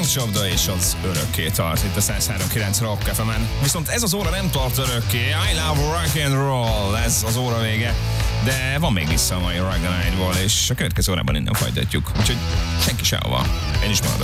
Tankcsapda és az örökké tart itt a 103.9 Rock FM-en. Viszont ez az óra nem tart örökké. I love rock and roll, ez az óra vége. De van még vissza a mai Rock the Night-ból, és a következő órában innen folytatjuk. Úgyhogy senki sehova. Én is maradok.